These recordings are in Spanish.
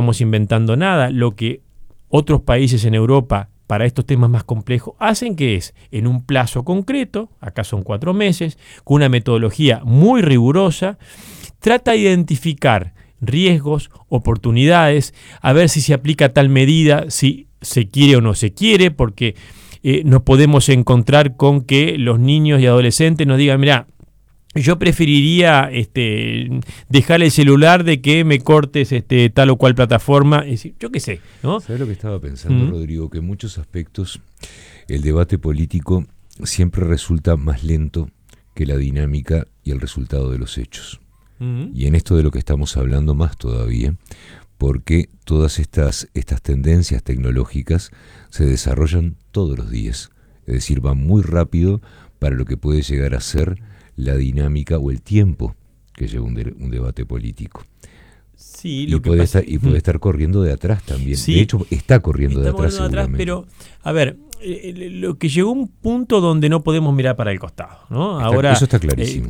estamos inventando nada. Lo que otros países en Europa para estos temas más complejos hacen, que es en un plazo concreto, acá son 4 meses, con una metodología muy rigurosa, trata de identificar riesgos, oportunidades, a ver si se aplica tal medida, si se quiere o no se quiere, porque nos podemos encontrar con que los niños y adolescentes nos digan, mira, yo preferiría dejar el celular de que me cortes tal o cual plataforma. Es decir, yo qué sé, ¿no? ¿Sabes lo que estaba pensando, Rodrigo? Que en muchos aspectos el debate político siempre resulta más lento que la dinámica y el resultado de los hechos. Y en esto de lo que estamos hablando más todavía, porque todas estas tendencias tecnológicas se desarrollan todos los días. Es decir, van muy rápido para lo que puede llegar a ser la dinámica o el tiempo que lleva un debate político. Sí, y puede estar corriendo de atrás también. Sí, de hecho, está corriendo de atrás seguramente. Pero, a ver, lo que llegó a un punto donde no podemos mirar para el costado, ¿no? Ahora, eso está clarísimo.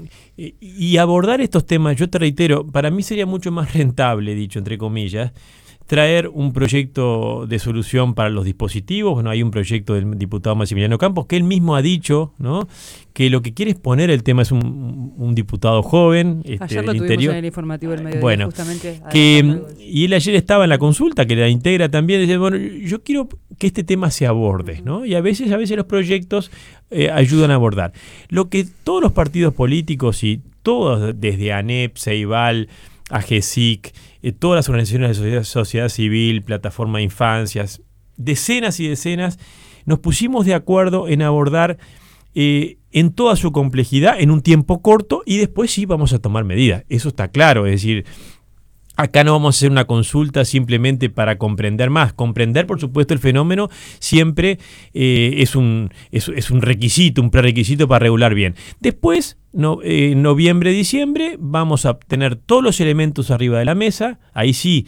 Y abordar estos temas, yo te reitero, para mí sería mucho más rentable, dicho entre comillas, traer un proyecto de solución para los dispositivos. Bueno, hay un proyecto del diputado Maximiliano Campos que él mismo ha dicho, ¿no?, que lo que quiere es poner el tema es un diputado joven ayer lo tuvimos en el informativo del mediodía, bueno, justamente y él ayer estaba en la consulta que la integra también, dice, bueno, yo quiero que este tema se aborde, ¿no? Y a veces los proyectos ayudan a abordar. Lo que todos los partidos políticos y todos, desde ANEP, Ceibal, AGESIC, todas las organizaciones de sociedad civil, Plataforma de Infancias, decenas y decenas, nos pusimos de acuerdo en abordar en toda su complejidad, en un tiempo corto, y después sí vamos a tomar medidas. Eso está claro, es decir, acá no vamos a hacer una consulta simplemente para comprender más. Comprender, por supuesto, el fenómeno siempre es un requisito, un prerequisito para regular bien. Después, noviembre, diciembre, vamos a tener todos los elementos arriba de la mesa. Ahí sí,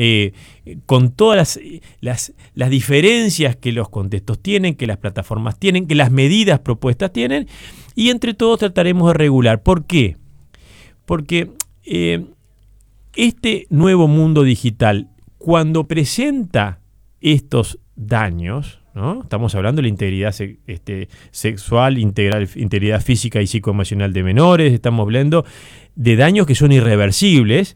con todas las diferencias que los contextos tienen, que las plataformas tienen, que las medidas propuestas tienen, y entre todos trataremos de regular. ¿Por qué? Porque este nuevo mundo digital, cuando presenta estos daños, ¿no? Estamos hablando de la integridad sexual, integridad física y psicoemocional de menores, estamos hablando de daños que son irreversibles.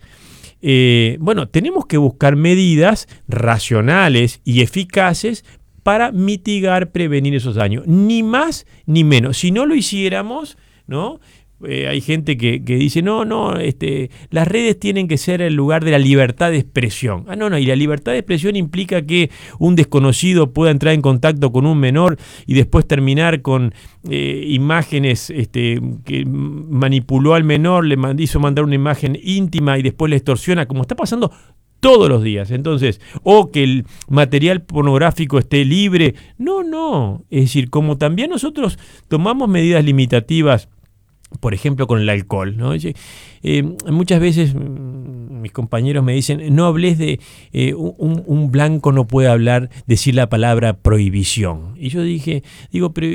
Bueno, tenemos que buscar medidas racionales y eficaces para mitigar, prevenir esos daños, ni más ni menos. Si no lo hiciéramos, ¿no? Hay gente que dice, las redes tienen que ser el lugar de la libertad de expresión. Y la libertad de expresión implica que un desconocido pueda entrar en contacto con un menor y después terminar con imágenes que manipuló al menor, le hizo mandar una imagen íntima y después le extorsiona, como está pasando todos los días. Entonces, o que el material pornográfico esté libre. No. Es decir, como también nosotros tomamos medidas limitativas, por ejemplo, con el alcohol, ¿no? Muchas veces mis compañeros me dicen, no hables de un blanco no puede decir la palabra prohibición. Y yo digo, pero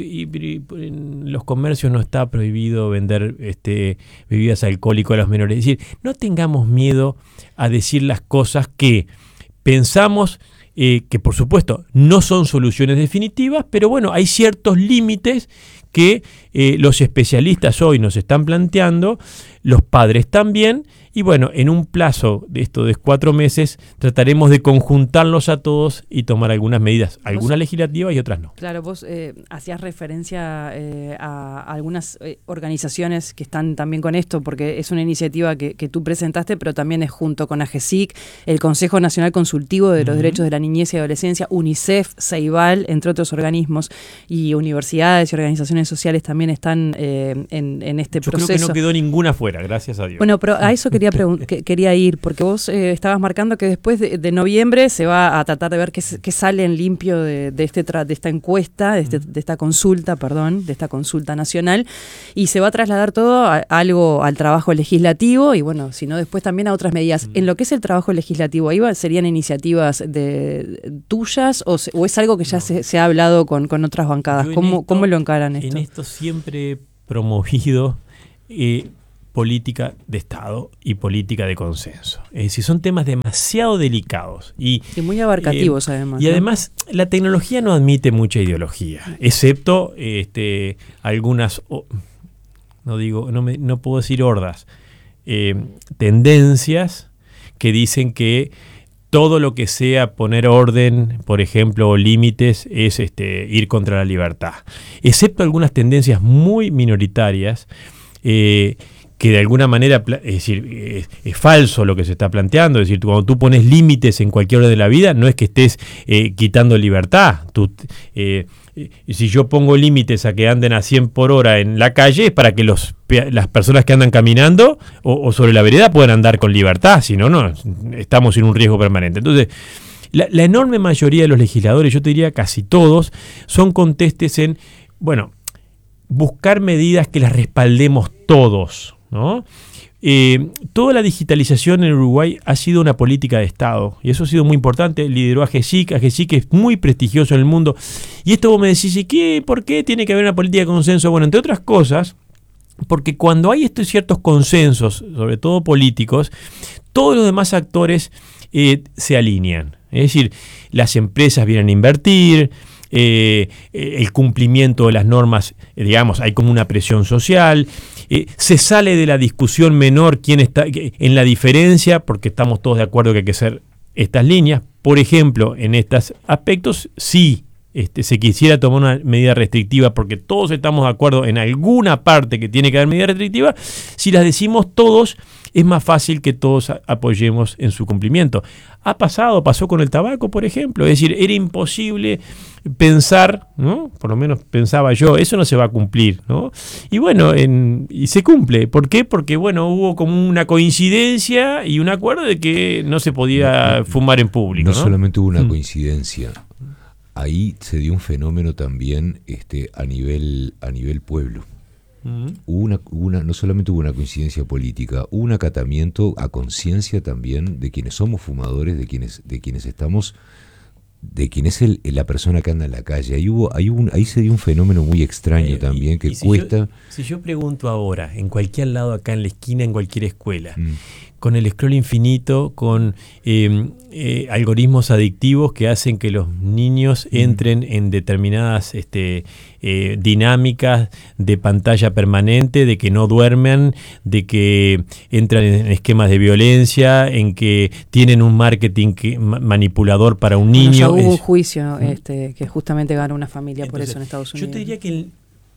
en los comercios no está prohibido vender bebidas alcohólicas a los menores. Es decir, no tengamos miedo a decir las cosas que pensamos que por supuesto no son soluciones definitivas, pero bueno, hay ciertos límites que los especialistas hoy nos están planteando, los padres también, y bueno, en un plazo de 4 meses trataremos de conjuntarlos a todos y tomar algunas medidas, algunas legislativas y otras no. Claro, vos hacías referencia a algunas organizaciones que están también con esto, porque es una iniciativa que tú presentaste, pero también es junto con AGESIC, el Consejo Nacional Consultivo de los Derechos de la Niñez y Adolescencia, UNICEF, Ceibal, entre otros organismos, y universidades y organizaciones sociales también están en este proceso. Yo creo que no quedó ninguna fuera, gracias a Dios. Bueno, pero a eso quería ir, porque vos estabas marcando que después de noviembre se va a tratar de ver qué sale en limpio de esta encuesta, de esta consulta nacional, y se va a trasladar todo al trabajo legislativo, y bueno, sino después también a otras medidas. En lo que es el trabajo legislativo, ¿ahí serían iniciativas tuyas o es algo que ya se ha hablado con otras bancadas? ¿Cómo lo encaran esto? En esto siempre promovido política de Estado y política de consenso. Es decir, son temas demasiado delicados y muy abarcativos además. Y además la tecnología no admite mucha ideología, excepto algunas, no puedo decir hordas, tendencias que dicen que todo lo que sea poner orden, por ejemplo, o límites, es ir contra la libertad. Excepto algunas tendencias muy minoritarias, que de alguna manera, es decir, es falso lo que se está planteando. Es decir, cuando tú pones límites en cualquier orden de la vida, no es que estés quitando libertad. Si yo pongo límites a que anden a 100 por hora en la calle, es para que las personas que andan caminando o sobre la vereda puedan andar con libertad. Si no, no estamos en un riesgo permanente. Entonces, la enorme mayoría de los legisladores, yo te diría casi todos, son contestes en, buscar medidas que las respaldemos todos, ¿no? Toda la digitalización en Uruguay ha sido una política de Estado y eso ha sido muy importante. Lideró a GESIC es muy prestigioso en el mundo. Y esto vos me decís, ¿por qué tiene que haber una política de consenso? Bueno, entre otras cosas, porque cuando hay estos ciertos consensos, sobre todo políticos, todos los demás actores se alinean. Es decir, las empresas vienen a invertir, el cumplimiento de las normas, hay como una presión social, se sale de la discusión menor quién está en la diferencia, porque estamos todos de acuerdo que hay que hacer estas líneas. Por ejemplo, en estos aspectos sí se quisiera tomar una medida restrictiva, porque todos estamos de acuerdo en alguna parte que tiene que haber medida restrictiva. Si las decimos todos, es más fácil que todos apoyemos en su cumplimiento. Pasó con el tabaco, por ejemplo. Es decir, era imposible pensar, ¿no? Por lo menos pensaba yo, eso no se va a cumplir, ¿no? Y y se cumple. ¿Por qué? Porque, hubo como una coincidencia y un acuerdo de que no se podía fumar en público, ¿no? No solamente hubo una coincidencia, ahí se dio un fenómeno también a nivel pueblo. No solamente hubo una coincidencia política, hubo un acatamiento a conciencia también de quienes somos fumadores, de quienes estamos, de quién es la persona que anda en la calle. Ahí se dio un fenómeno muy extraño también que cuesta. Si yo pregunto ahora, en cualquier lado, acá en la esquina, en cualquier escuela, con el scroll infinito, con algoritmos adictivos que hacen que los niños entren en determinadas dinámicas de pantalla permanente, de que no duermen, de que entran en esquemas de violencia, en que tienen un marketing manipulador para un niño. Ya hubo un juicio que justamente ganó una familia. Entonces, por eso en Estados Unidos. Yo te diría que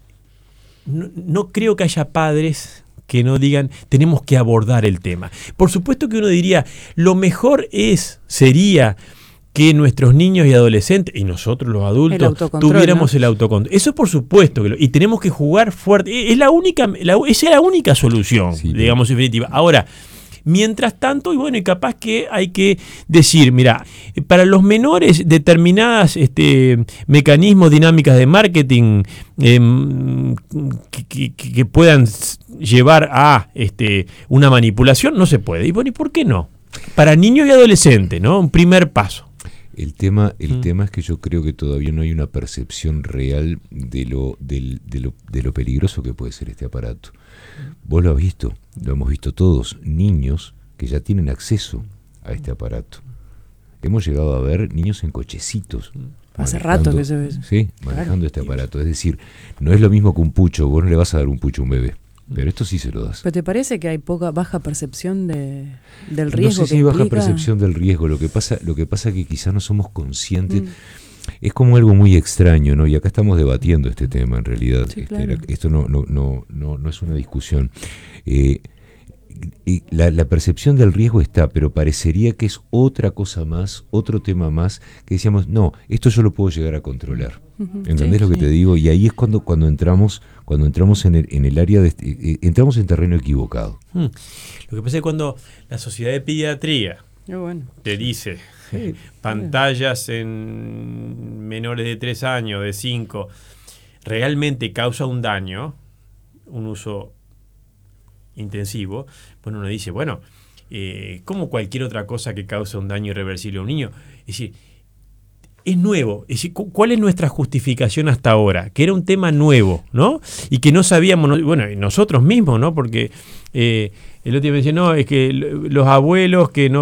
no creo que haya padres que no digan, tenemos que abordar el tema. Por supuesto que uno diría, lo mejor sería que nuestros niños y adolescentes, y nosotros los adultos, tuviéramos el autocontrol. Eso por supuesto, y tenemos que jugar fuerte. Esa es la única solución, definitiva. Ahora, mientras tanto, y capaz que hay que decir, mira, para los menores determinadas mecanismos, dinámicas de marketing que puedan llevar a una manipulación, no se puede. Y ¿y por qué no? Para niños y adolescentes, ¿no? Un primer paso. El tema es que yo creo que todavía no hay una percepción real de lo peligroso que puede ser este aparato. Vos lo has visto, lo hemos visto todos, niños que ya tienen acceso a este aparato. Hemos llegado a ver niños en cochecitos. Hace rato que se ve. Sí, manejando este aparato. Es decir, no es lo mismo que un pucho, vos no le vas a dar un pucho a un bebé. Pero esto sí se lo das. ¿Pero te parece que hay baja percepción del riesgo? No sé si baja percepción del riesgo. Lo que pasa es que quizás no somos conscientes. Es como algo muy extraño, ¿no? Y acá estamos debatiendo este tema, en realidad. Sí, claro. Esto no es una discusión. La percepción del riesgo está, pero parecería que es otra cosa más, otro tema más, que decíamos, no, esto yo lo puedo llegar a controlar. ¿Entendés lo que te digo? Y ahí es cuando entramos en el área entramos en terreno equivocado. Lo que pasa es que cuando la Sociedad de Pediatría te dice pantallas en menores de 3 años, de 5, realmente causa un daño, un uso intensivo, uno dice, como cualquier otra cosa que causa un daño irreversible a un niño. Es decir, es nuevo. Es decir, ¿cuál es nuestra justificación hasta ahora? Que era un tema nuevo, ¿no? Y que no sabíamos, bueno, nosotros mismos, ¿no? Porque el otro día me decía, no, es que los abuelos que no